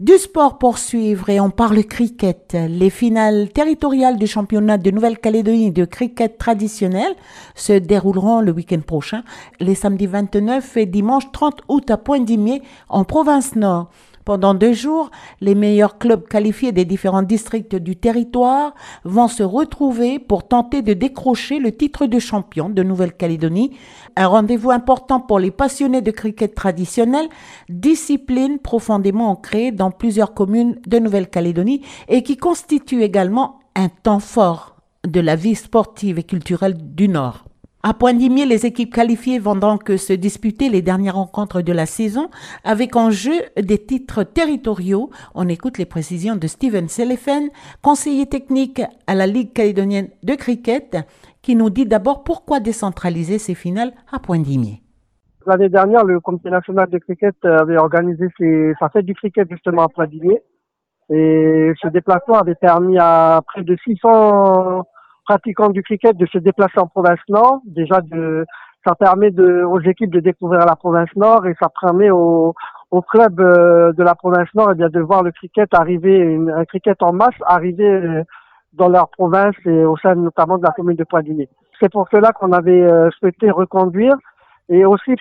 Du sport pour suivre et on parle cricket. Les finales territoriales du championnat de Nouvelle-Calédonie de cricket traditionnel se dérouleront le week-end prochain, les samedis 29 et dimanche 30 août à Pointe-Dimier en province nord. Pendant 2 jours, les meilleurs clubs qualifiés des différents districts du territoire vont se retrouver pour tenter de décrocher le titre de champion de Nouvelle-Calédonie. Un rendez-vous important pour les passionnés de cricket traditionnel, discipline profondément ancrée dans plusieurs communes de Nouvelle-Calédonie et qui constitue également un temps fort de la vie sportive et culturelle du Nord. À Pointe-Dimier, les équipes qualifiées vont donc se disputer les dernières rencontres de la saison avec en jeu des titres territoriaux. On écoute les précisions de Steven Selefen, conseiller technique à la Ligue calédonienne de cricket, qui nous dit d'abord pourquoi décentraliser ces finales à Pointe-Dimier. L'année dernière, le Comité national de cricket avait organisé sa fête du cricket justement à Pointe-Dimier. Et ce déplacement avait permis à près de 600 pratiquants du cricket de se déplacer en province nord. Déjà, ça permet aux équipes de découvrir la province nord et ça permet aux clubs de la province nord de voir le cricket arriver, un cricket en masse arriver dans leur province et au sein notamment de la commune de Pointe-Dimier. C'est pour cela qu'on avait souhaité reconduire et aussi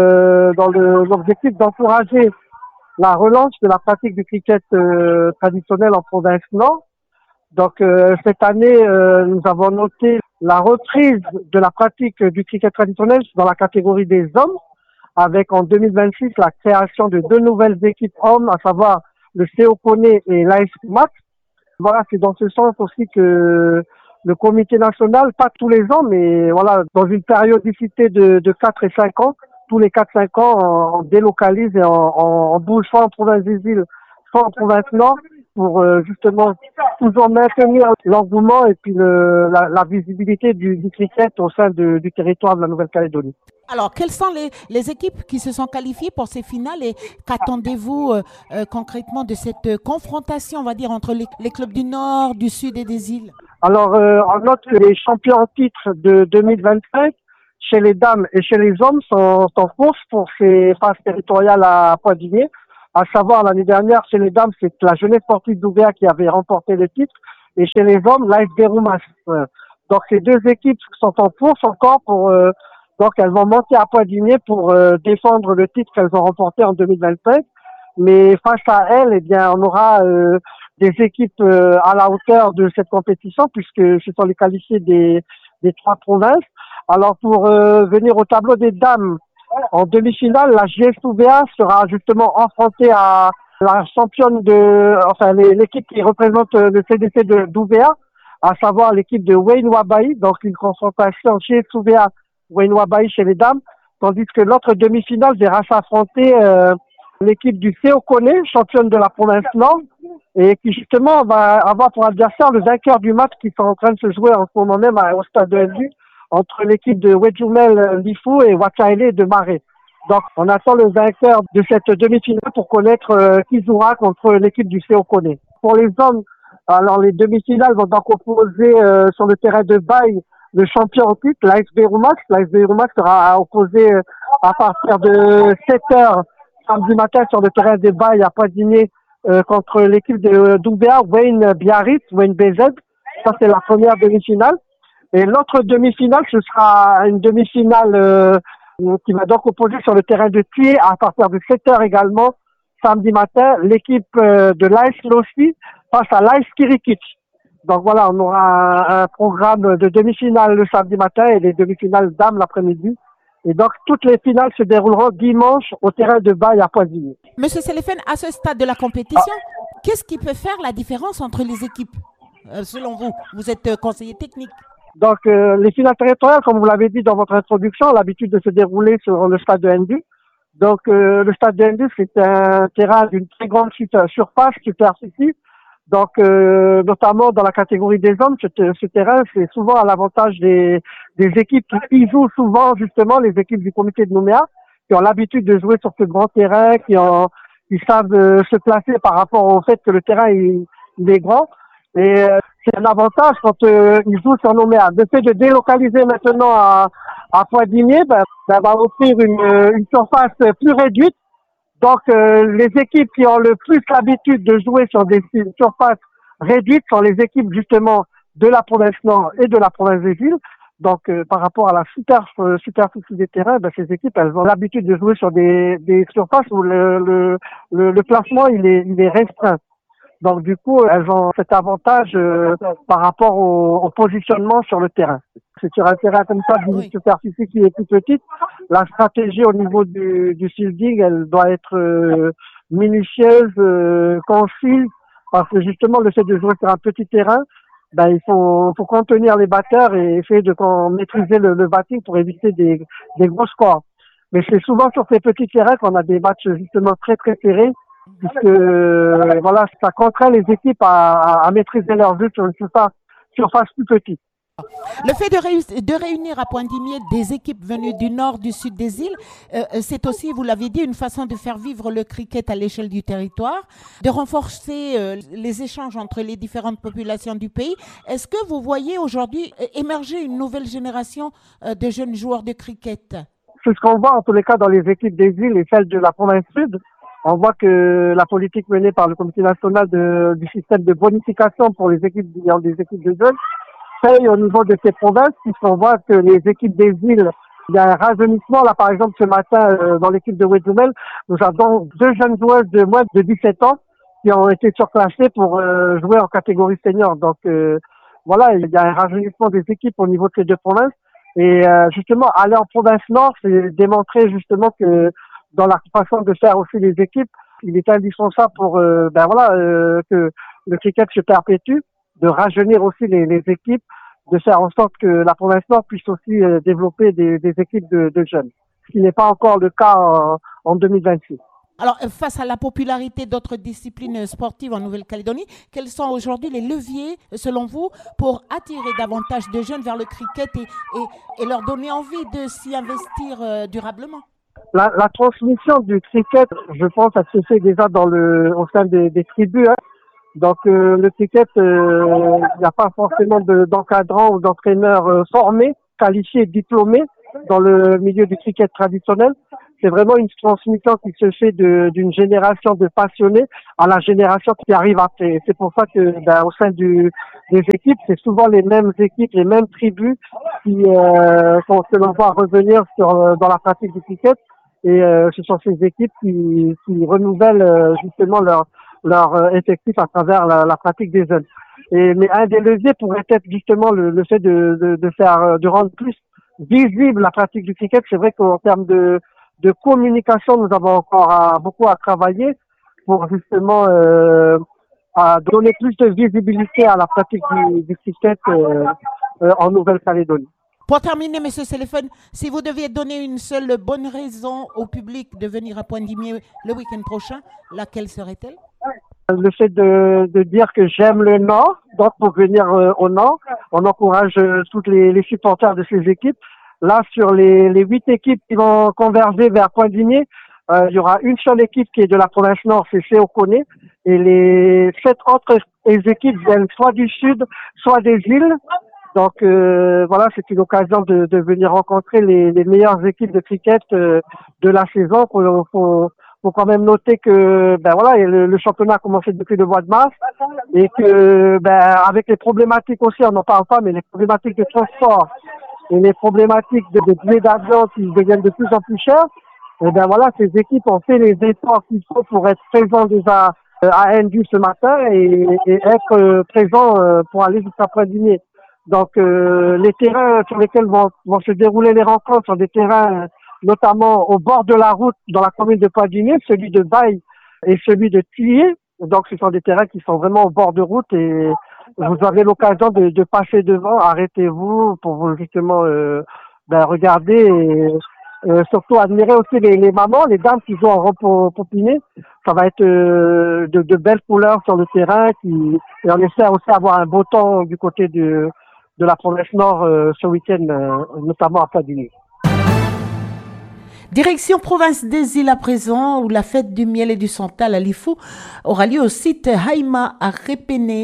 dans l'objectif d'encourager la relance de la pratique du cricket traditionnel en province nord. Donc cette année, nous avons noté la reprise de la pratique du cricket traditionnel dans la catégorie des hommes, avec en 2026 la création de 2 nouvelles équipes hommes, à savoir le CO Koné et l'AS Max. Voilà, c'est dans ce sens aussi que le comité national, pas tous les ans, mais voilà, dans une périodicité de 4 et 5 ans, tous les 4-5 ans, on délocalise et on bouge soit en province des îles, soit en province nord, pour justement toujours maintenir l'engouement et puis la visibilité du cricket au sein du territoire de la Nouvelle-Calédonie. Alors, quelles sont les équipes qui se sont qualifiées pour ces finales et qu'attendez-vous concrètement de cette confrontation, on va dire, entre les clubs du Nord, du Sud et des îles? Alors, on note que les champions en titre de 2025, chez les dames et chez les hommes, sont en course pour ces phases territoriales à Pointe-Dimier. À savoir, l'année dernière, chez les dames, c'est la jeunesse sportive d'Ouvéa qui avait remporté le titre. Et chez les hommes, l'AFB Roumas. Donc, ces 2 équipes sont en course encore donc elles vont monter à Pointe-Dimier pour défendre le titre qu'elles ont remporté en 2025. Mais face à elles, eh bien, on aura des équipes à la hauteur de cette compétition puisque ce sont les qualifiés des 3 provinces. Alors, pour venir au tableau des dames, en demi-finale, la JS Ouvéa sera justement affrontée à la championne l'équipe qui représente le CDC d'Ouvéa, à savoir l'équipe de Wayne Wabai, donc une confrontation JS Ouvéa Wayne Wabai chez les dames, tandis que l'autre demi-finale verra s'affronter l'équipe du CO Koné, championne de la province nord, et qui justement va avoir pour adversaire le vainqueur du match qui sont en train de se jouer en ce moment même au stade de NU, entre l'équipe de Wedjumel Lifou et Wakaele de Marais. Donc, on attend le vainqueur de cette demi-finale pour connaître qui jouera contre l'équipe du CO Koné. Pour les hommes, alors les demi-finales vont donc opposer sur le terrain de Baye le champion en titre, l'ASB Roumax. l'ASB Roumax sera opposé à partir de 7h samedi matin sur le terrain de Baye à Pointe-Dimier contre l'équipe d'Ouvéa, Wayne Biarritz, Wayne BZ. Ça, c'est la première demi-finale. Et l'autre demi-finale, ce sera une demi-finale qui va donc opposer sur le terrain de Thué à partir de 7h également, samedi matin, l'équipe de l'AS Lossi face à l'AS Kirikich. Donc voilà, on aura un programme de demi-finale le samedi matin et les demi-finales dames l'après-midi. Et donc, toutes les finales se dérouleront dimanche au terrain de Baye à Pointe-Dimier. Monsieur Selefen, à ce stade de la compétition, qu'est-ce qui peut faire la différence entre les équipes, selon vous? Vous êtes conseiller technique. Donc, les finales territoriales, comme vous l'avez dit dans votre introduction, ont l'habitude de se dérouler sur le stade de Ndu. Donc, le stade de Ndu, c'est un terrain d'une très grande surface, superficie. Donc, notamment dans la catégorie des hommes, ce terrain, c'est souvent à l'avantage des équipes qui y jouent souvent, justement, les équipes du comité de Nouméa, qui ont l'habitude de jouer sur ce grand terrain, qui savent se placer par rapport au fait que le terrain, il est grand. Et c'est un avantage quand ils jouent sur Nouméa. Le fait de délocaliser maintenant à Pointe-Dimier, va offrir une surface plus réduite Donc, les équipes qui ont le plus l'habitude de jouer sur des surfaces réduites sont les équipes justement de la province Nord et de la province des îles. Donc, par rapport à la superficie des terrains, ces équipes, elles ont l'habitude de jouer sur des surfaces où le placement il est restreint. Donc, du coup, elles ont cet avantage par rapport au positionnement sur le terrain. C'est sur un terrain comme ça, d'une superficie qui est plus petite, la stratégie au niveau du fielding, elle doit être minutieuse, concise, parce que justement, le fait de jouer sur un petit terrain, il faut contenir les batteurs et essayer de maîtriser le batting pour éviter des gros scores. Mais c'est souvent sur ces petits terrains qu'on a des matchs justement très très serrés, puisque voilà, ça contraint les équipes à maîtriser leur jeu sur une surface plus petite. Le fait de réunir à Pointe-Dimier des équipes venues du nord, du sud des îles, c'est aussi, vous l'avez dit, une façon de faire vivre le cricket à l'échelle du territoire, de renforcer les échanges entre les différentes populations du pays. Est-ce que vous voyez aujourd'hui émerger une nouvelle génération de jeunes joueurs de cricket? C'est ce qu'on voit en tous les cas dans les équipes des îles et celles de la province sud. On voit que la politique menée par le Comité national du système de bonification pour les équipes ayant des équipes de jeunes paye au niveau de ces provinces, puisqu'on voit que les équipes des îles, il y a un rajeunissement. Là, par exemple, ce matin, dans l'équipe de Wedzumel, nous avons 2 jeunes joueuses de moins de 17 ans qui ont été surclassées pour jouer en catégorie senior. Donc, voilà, il y a un rajeunissement des équipes au niveau de ces 2 provinces. Et justement, aller en province nord, c'est démontrer justement que dans la façon de faire aussi les équipes, il est indispensable pour que le cricket se perpétue, de rajeunir aussi les équipes, de faire en sorte que la province Nord puisse aussi développer des équipes de jeunes, ce qui n'est pas encore le cas en 2026. Alors, face à la popularité d'autres disciplines sportives en Nouvelle-Calédonie, quels sont aujourd'hui les leviers, selon vous, pour attirer davantage de jeunes vers le cricket et leur donner envie de s'y investir durablement? La transmission du cricket, je pense, ça se fait déjà au sein des tribus. Donc le cricket, il n'y a pas forcément d'encadrants ou d'entraîneurs formés, qualifiés, diplômés dans le milieu du cricket traditionnel. C'est vraiment une transmission qui se fait d'une génération de passionnés à la génération qui arrive après. C'est pour ça que au sein des équipes, c'est souvent les mêmes équipes, les mêmes tribus que l'on voit revenir dans la pratique du cricket. Et ce sont ces équipes qui renouvellent justement leur effectif à travers la pratique des jeunes. Mais un des leviers pourrait être justement le fait de rendre plus visible la pratique du cricket. C'est vrai qu'en termes de communication, nous avons encore beaucoup à travailler pour justement à donner plus de visibilité à la pratique du cricket en Nouvelle-Calédonie. Pour terminer, M. Selefen, si vous deviez donner une seule bonne raison au public de venir à Pointe-Dimier le week-end prochain, laquelle serait-elle? Le fait de dire que j'aime le Nord, donc pour venir au Nord, on encourage toutes les supporters de ces équipes. Là, sur les 8 équipes qui vont converger vers Pointe-Dimier, il y aura une seule équipe qui est de la province Nord, c'est Séokoné, et les 7 autres équipes viennent soit du Sud, soit des îles. Donc voilà, c'est une occasion de venir rencontrer les meilleures équipes de cricket de la saison. Faut quand même noter que le championnat a commencé depuis le mois de mars et que avec les problématiques aussi, on n'en parle pas, mais les problématiques de transport et les problématiques de billets d'avion qui deviennent de plus en plus chers, ces équipes ont fait les efforts qu'il faut pour être présents déjà à Ndou ce matin et être présents pour aller jusqu'à Pointe-Dimier. Donc les terrains sur lesquels vont se dérouler les rencontres sont des terrains notamment au bord de la route dans la commune de Pointe-Dimier, celui de Baille et celui de Thuillier. Donc ce sont des terrains qui sont vraiment au bord de route et vous avez l'occasion de passer devant, arrêtez-vous pour vous justement regarder et surtout admirer aussi les mamans, les dames qui jouent en robe popinée. Ça va être de belles couleurs sur le terrain et on espère aussi avoir un beau temps du côté de la province Nord ce week-end, notamment à Pointe-Dimier. Direction province des îles à présent, où la fête du miel et du santal à Lifou aura lieu au site Haïma à Répéné.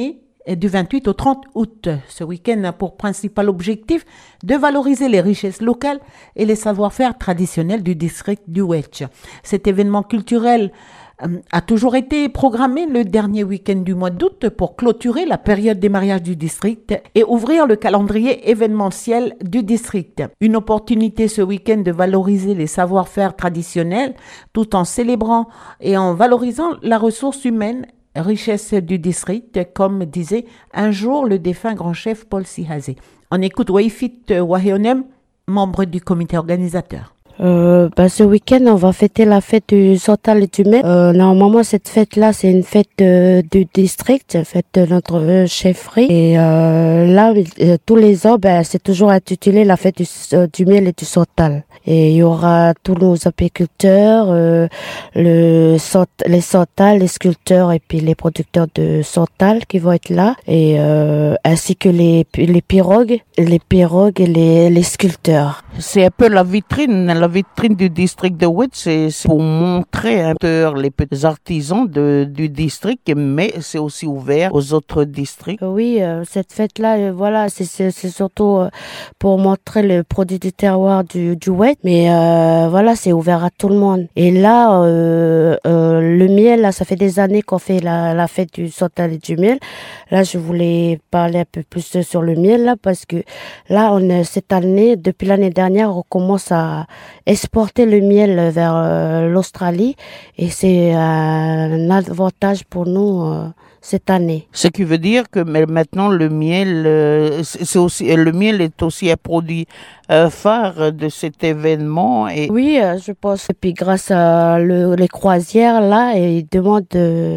du 28 au 30 août. Ce week-end a pour principal objectif de valoriser les richesses locales et les savoir-faire traditionnels du district du Wedge. Cet événement culturel a toujours été programmé le dernier week-end du mois d'août pour clôturer la période des mariages du district et ouvrir le calendrier événementiel du district. Une opportunité ce week-end de valoriser les savoir-faire traditionnels tout en célébrant et en valorisant la ressource humaine, richesse du district, comme disait un jour le défunt grand chef Paul Sihazé. On écoute Waifit Waheonem, membre du comité organisateur. Ce week-end, on va fêter la fête du Santal et du Met. Normalement, cette fête-là, c'est une fête du district, une fête de notre chefferie. Et là, tous les ans, c'est toujours intitulé la fête du miel et du Santal. Et il y aura tous nos apiculteurs, les Santal, les sculpteurs et puis les producteurs de Santal qui vont être là, et ainsi que les pirogues et les sculpteurs. C'est un peu la vitrine du district de Wedge, c'est pour montrer un peu les petits artisans du district, mais c'est aussi ouvert aux autres districts. Oui, cette fête-là, voilà, c'est surtout pour montrer le produit du terroir du Wedge, mais voilà, c'est ouvert à tout le monde. Et là, le miel, là, ça fait des années qu'on fait la fête du Santal et du miel. Là, je voulais parler un peu plus sur le miel, là, parce que là, cette année, depuis l'année dernière, on commence à exporter le miel vers l'Australie, et c'est un avantage pour nous cette année. Ce qui veut dire que maintenant le miel est aussi un produit phare de cet événement. Et oui, je pense. Et puis grâce à les croisières là, ils demandent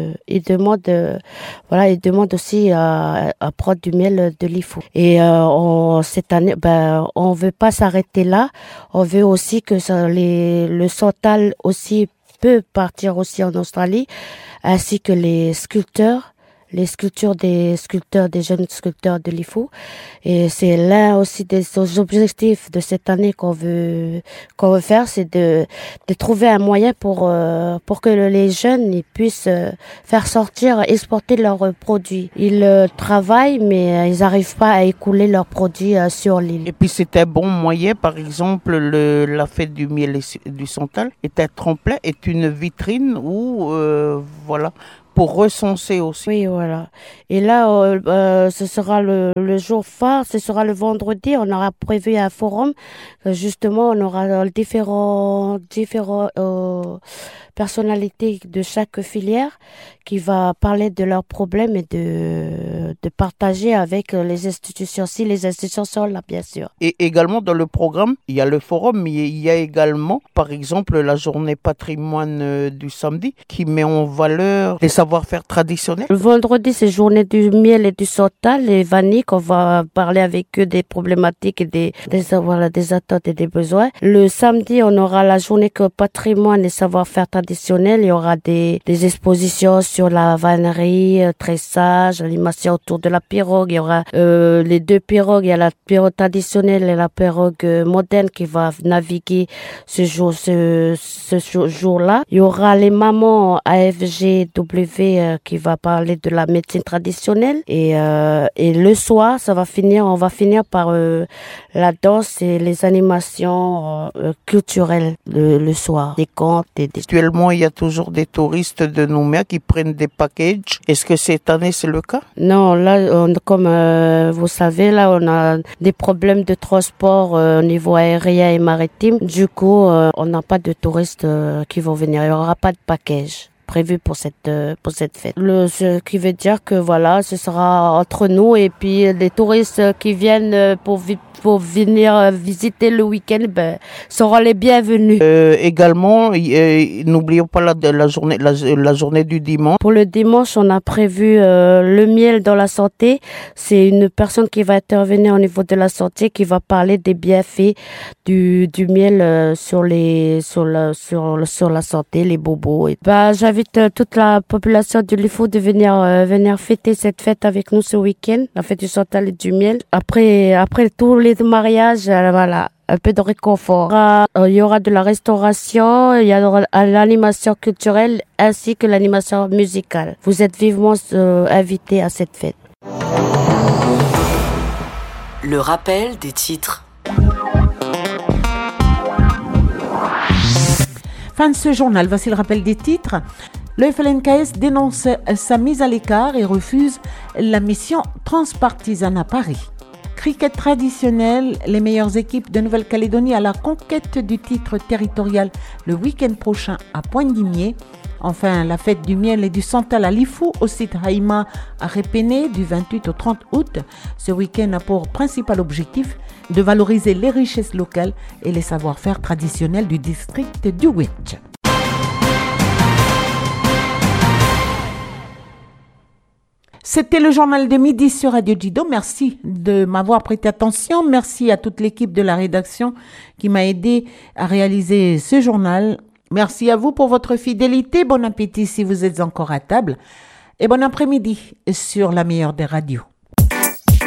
aussi à prendre du miel de l'IFO. Et cette année, on veut pas s'arrêter là. On veut aussi que le Santal aussi peut partir aussi en Australie, ainsi que les sculpteurs des jeunes sculpteurs de l'IFO. Et c'est l'un aussi des objectifs de cette année qu'on veut faire, c'est de trouver un moyen pour que les jeunes ils puissent faire sortir, exporter leurs produits. Ils travaillent, mais ils n'arrivent pas à écouler leurs produits sur l'île. Et puis c'est un bon moyen, par exemple, la fête du miel et du Santal est un tremplin, est une vitrine où voilà, pour recenser aussi. Oui, voilà. Et là, ce sera le jour phare, ce sera le vendredi. On aura prévu un forum. Justement, on aura différents personnalités de chaque filière qui va parler de leurs problèmes et de partager avec les institutions, si les institutions sont là, bien sûr. Et également dans le programme, il y a le forum, mais il y a également, par exemple, la journée patrimoine du samedi qui met en valeur les savoir-faire traditionnels. Le vendredi, c'est journée du miel et du Santal, les vanniques, on va parler avec eux des problématiques et des attentes et des besoins. Le samedi, on aura la journée patrimoine et savoir-faire traditionnel. Il y aura des expositions sur la vannerie, tressage, animation autour de la pirogue. Il y aura les deux pirogues. Il y a la pirogue traditionnelle et la pirogue moderne qui va naviguer ce jour-là. Il y aura les mamans AFGW qui va parler de la médecine traditionnelle. Et le soir, on va finir par la danse et les animations culturelles le soir, des contes. Actuellement, il y a toujours des touristes de Nouméa qui prennent des packages. Est-ce que cette année, c'est le cas? Non, là, comme vous savez, là, on a des problèmes de transport au niveau aérien et maritime. Du coup, on n'a pas de touristes qui vont venir. Il n'y aura pas de package prévu pour cette fête. Ce qui veut dire que voilà, ce sera entre nous et puis les touristes qui viennent pour venir visiter le week-end, seront les bienvenus. Également, n'oublions pas la journée du dimanche. Pour le dimanche, on a prévu le miel dans la santé. C'est une personne qui va intervenir au niveau de la santé, qui va parler des bienfaits du miel sur la santé, les bobos. J'invite toute la population du Lifou de venir fêter cette fête avec nous ce week-end, la fête du Santal et du miel. Après tous les mariages, voilà, un peu de réconfort. Il y aura de la restauration, il y aura l'animation culturelle ainsi que l'animation musicale. Vous êtes vivement invités à cette fête. Le rappel des titres. Fin de ce journal, voici le rappel des titres. Le FLNKS dénonce sa mise à l'écart et refuse la mission transpartisane à Paris. Cricket traditionnel, les meilleures équipes de Nouvelle-Calédonie à la conquête du titre territorial le week-end prochain à Pointe-Dimier. Enfin, la fête du miel et du santal à Lifou au site Haïma à Répéné du 28 au 30 août. Ce week-end a pour principal objectif de valoriser les richesses locales et les savoir-faire traditionnels du district du Witch. C'était le journal de midi sur Radio Jido. Merci de m'avoir prêté attention. Merci à toute l'équipe de la rédaction qui m'a aidé à réaliser ce journal. Merci à vous pour votre fidélité. Bon appétit si vous êtes encore à table. Et bon après-midi sur la meilleure des radios.